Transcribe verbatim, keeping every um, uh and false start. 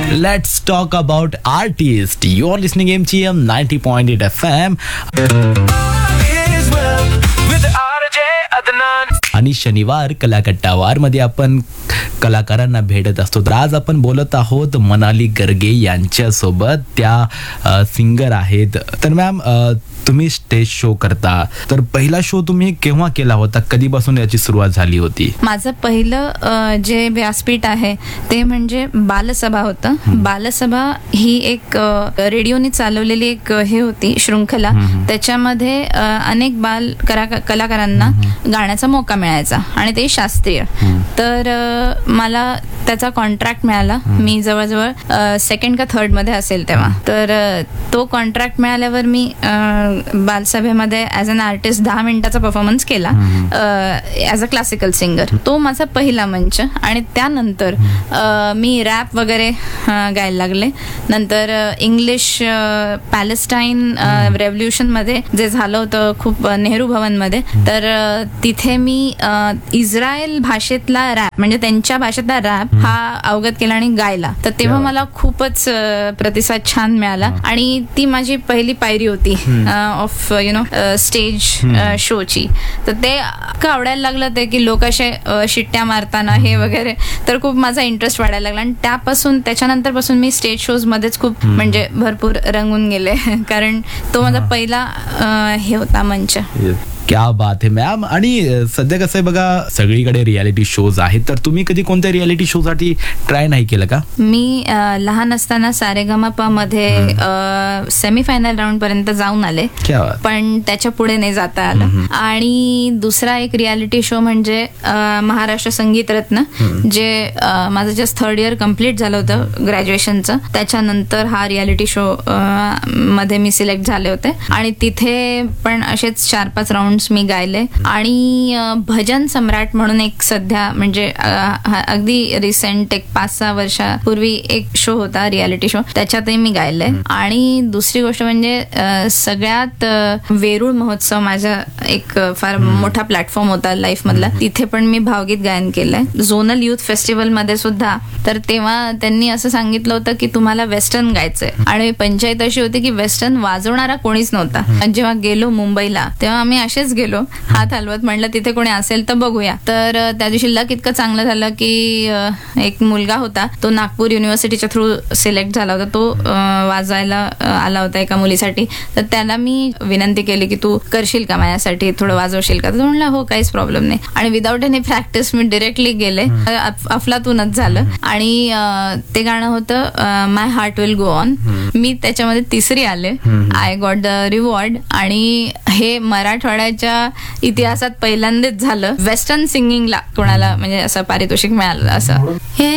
Let's talk about artists. You are listening M G M ninety point eight F M. आणि शनिवार कलाकट्टावार मध्ये आपण कलाकारांना भेटत असतो. तर आज आपण बोलत आहोत मनाली गर्गे यांच्या सोबत. त्या सिंगर आहेत. तर मॅम, तुम्ही स्टेज शो करता, तर पहिला शो तुम्ही केव्हा केला होता? कधीपासून याची सुरुवात झाली होती? माझं पहिलं जे व्यासपीठ आहे ते म्हणजे बालसभा होतं. बालसभा ही एक रेडिओने चालवलेली एक हे होती शृंखला. त्याच्यामध्ये अनेक बाल कलाकारांना गाण्याचा मौका मिळायचा आणि ते शास्त्रीय. तर मला त्याचा कॉन्ट्रॅक्ट मिळाला. मी जवळजवळ सेकंड का थर्ड मध्ये असेल तेव्हा. तर तो कॉन्ट्रॅक्ट मिळाल्यावर मी बालसभेमध्ये ॲज अन आर्टिस्ट दहा मिनिटाचा परफॉर्मन्स केला ॲज अ क्लासिकल सिंगर. तो माझा पहिला मंच. आणि त्यानंतर मी रॅप वगैरे गायला लागले. नंतर इंग्लिश पॅलेस्टाईन रेव्होल्युशन मध्ये जे झालं होतं खूप नेहरू भवन मध्ये, तर तिथे मी इस्रायल भाषेतला रॅप म्हणजे त्यांच्या भाषेतला रॅप हा अवगत केला आणि गायला. तर तेव्हा मला खूपच प्रतिसाद छान मिळाला आणि ती माझी पहिली पायरी होती ऑफ यु नो स्टेज शोची. तर ते इतकं आवडायला लागलं ते की लोक असे शिट्ट्या मारताना हे वगैरे, तर खूप माझा इंटरेस्ट वाढायला लागला. आणि त्यापासून त्याच्यानंतर पासून मी स्टेज शोज मध्येच खूप म्हणजे भरपूर रंगून गेले कारण तो माझा पहिला हे होता मंच. क्या बात आहे मॅम. आणि सध्या कसं आहे बघा, सगळीकडे रियालिटी शोज आहेत. तर तुम्ही कधी कोणत्या रियालिटी शो साठी ट्राय नाही केलं का? मी लहान असताना सारेगामापा मध्ये सेमीफायनल राऊंड पर्यंत जाऊन आले, पण त्याच्या पुढे नाही जाता आलं. आणि दुसरा एक रियालिटी शो म्हणजे महाराष्ट्र संगीत रत्न, जे माझं जस्ट थर्ड इयर कम्प्लीट झालं होतं ग्रॅज्युएशनचं. त्याच्यानंतर हा रियालिटी शो मध्ये मी सिलेक्ट झाले होते आणि तिथे पण असेच चार पाच राऊंड मी गायले. आणि भजन सम्राट म्हणून एक सध्या म्हणजे अगदी रिसेंट एक पाच सहा वर्षापूर्वी एक शो होता रियालिटी शो, त्याच्यातही मी गायले. आणि दुसरी गोष्ट म्हणजे सगळ्यात वेरूळ महोत्सव माझा एक फार मोठा प्लॅटफॉर्म होता लाईफ मधला, तिथे पण मी भावगीत गायन केलंय. झोनल युथ फेस्टिवल मध्ये सुद्धा. तर तेव्हा त्यांनी असं सांगितलं होतं की तुम्हाला वेस्टर्न गायचंय आणि पंचायत अशी होती की वेस्टर्न वाजवणारा कोणीच नव्हता. जेव्हा गेलो मुंबईला तेव्हा आम्ही असेच गेलो हात हलवत, म्हणलं तिथे कोणी असेल तर बघूया. तर त्या दिवशी लक इतकं चांगलं झालं की एक मुलगा होता, तो नागपूर युनिव्हर्सिटीच्या थ्रू सिलेक्ट झाला होता. तो वाजवायला आला होता एका मुलीसाठी. तर त्याला मी विनंती केली की तू करशील का माझ्यासाठी, थोडं वाजवशील का? तर म्हणला हो, काहीच प्रॉब्लेम नाही. आणि विदाऊट एनी प्रॅक्टिस मी डिरेक्टली गेले. अफलातूनच झालं. आणि ते गाणं होतं माय हार्ट विल गो ऑन. मी त्याच्यामध्ये तिसरी आले. I got the reward. आणि हे मराठवाड्याच्या इतिहासात पहिल्यांदाच झालं वेस्टर्न सिंगिंगला कोणाला म्हणजे असं पारितोषिक मिळालं असं. हे